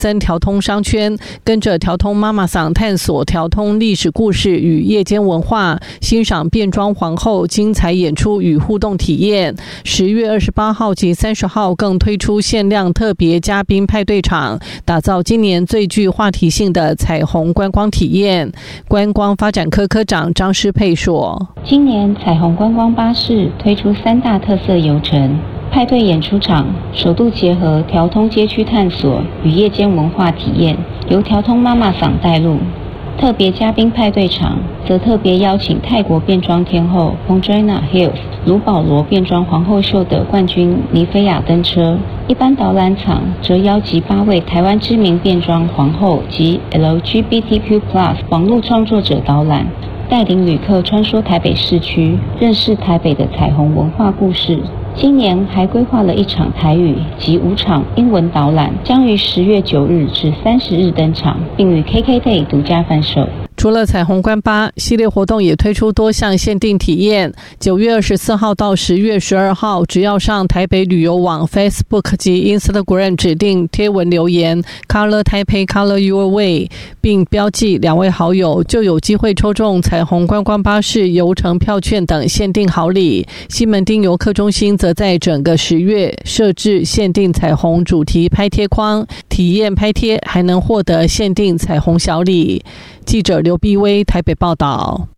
增条通商圈，跟着条通妈妈桑探索条通历史故事与夜间文化，欣赏变装皇后精彩演出与互动体验。10月28号及30号更推出限量特别嘉宾派对场，打造今年最具话题性的彩虹观光体验。观光发展科科长张诗佩说， 今年彩虹观光巴士推出3大特色游程，派对演出场首度结合条通街区探索与夜间文化体验，由条通妈妈桑带路。特别嘉宾派对场则特别邀请泰国变装天后 Pongena Hills 卢保罗变装皇后秀的冠军尼菲亚登车。一般导览场则邀集8位台湾知名变装皇后及 LGBTQ+ 网络创作者导览，带领旅客穿梭台北市区，认识台北的彩虹文化故事。今年还规划了1场台语及5场英文导览，将于10月9日至30日登场，并于 KKday 独家贩售。 除了彩虹观巴系列活动，也推出多项限定体验。9月24号到10月12号，只要上台北旅游网 Facebook 及 Instagram 指定贴文留言 Color Taipei Color Your Way， 并标记2位好友，就有机会抽中彩虹观光巴士游程票券等限定好礼。西门町游客中心则在整个10月设置限定彩虹主题拍贴框，体验拍贴还能获得限定彩虹小礼。记者刘碧薇台北报道。